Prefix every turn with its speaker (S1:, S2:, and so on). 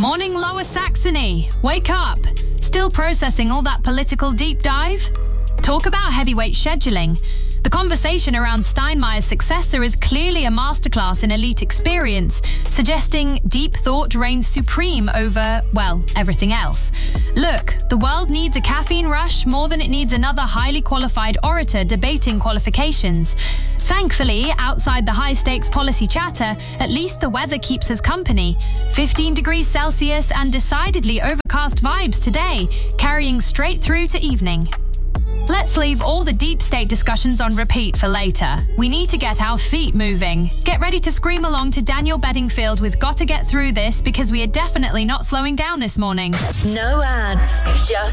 S1: Morning Lower Saxony. Wake up. Still processing all that political deep dive? Talk about heavyweight scheduling. The conversation around Steinmeier's successor is clearly a masterclass in elite experience, suggesting deep thought reigns supreme over, well, everything else. Look, the world needs a caffeine rush more than it needs another highly qualified orator debating qualifications. Thankfully, outside the high-stakes policy chatter, at least the weather keeps us company. 15 degrees Celsius and decidedly overcast vibes today, carrying straight through to evening. Let's leave all the deep state discussions on repeat for later. We need to get our feet moving. Get ready to scream along to Daniel Bedingfield with Gotta Get Through This, because we are definitely not slowing down this morning.
S2: No ads, just